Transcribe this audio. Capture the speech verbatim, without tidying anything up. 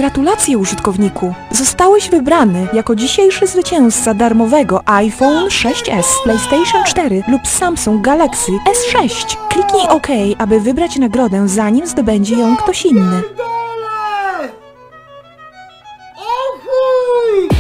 Gratulacje, użytkowniku! Zostałeś wybrany jako dzisiejszy zwycięzca darmowego iPhone sześć es, PlayStation cztery lub Samsung Galaxy es sześć. Kliknij OK, aby wybrać nagrodę, zanim zdobędzie ją ktoś inny.